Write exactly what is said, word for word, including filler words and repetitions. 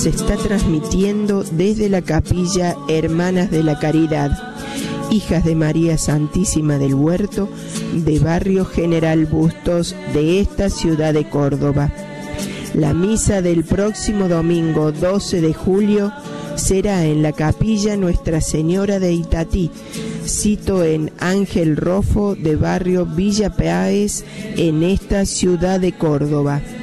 se está transmitiendo desde la capilla Hermanas de la Caridad, hijas de María Santísima del Huerto, de Barrio General Bustos, de esta ciudad de Córdoba. La misa del próximo domingo doce de julio será en la capilla Nuestra Señora de Itatí, sito en Ángel Rofo de Barrio Villa Páez, en esta ciudad de Córdoba.